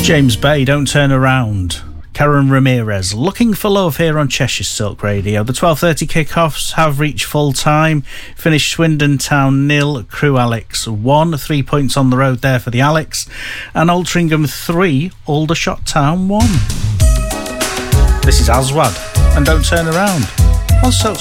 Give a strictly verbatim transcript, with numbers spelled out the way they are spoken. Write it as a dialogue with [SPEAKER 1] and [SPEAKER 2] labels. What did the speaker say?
[SPEAKER 1] James Bay, Don't Turn Around. Karen Ramirez, Looking for Love here on Cheshire Silk Radio. The twelve thirty kickoffs have reached full time. Finished Swindon Town nil, Crewe Alex one. Three points on the road there for the Alex. And Altrincham three, Aldershot Town one. This is Aswad and Don't Turn Around. Also